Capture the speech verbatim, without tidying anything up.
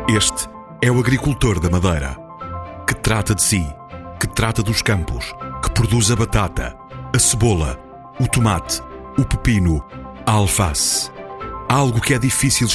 Este é o agricultor da Madeira, que trata de si, que trata dos campos, que produz a batata, a cebola, o tomate, o pepino, a alface. Algo que é difícil